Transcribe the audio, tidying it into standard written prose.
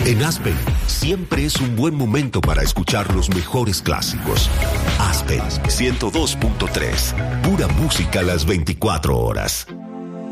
En Aspen, siempre es un buen momento para escuchar los mejores clásicos. Aspen 102.3, pura música las 24 horas.